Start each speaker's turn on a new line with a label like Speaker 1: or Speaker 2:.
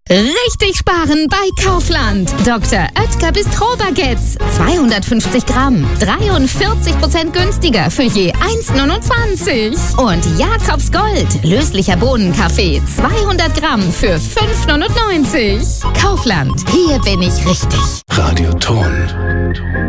Speaker 1: Richtig sparen bei Kaufland. Dr. Oetker Bistro-Baguettes. 250 Gramm. 43% günstiger für je 1,29. Und Jakobs Gold. Löslicher Bohnenkaffee. 200 Gramm für 5,99. Kaufland. Hier bin ich richtig.
Speaker 2: Radioton.